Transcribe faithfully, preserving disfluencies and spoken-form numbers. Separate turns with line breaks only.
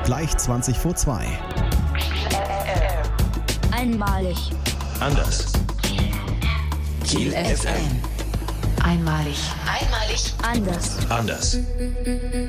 Gleich zwanzig vor zwei.
Einmalig.
Anders.
Kiel F M. Einmalig.
Einmalig. Anders.
Anders.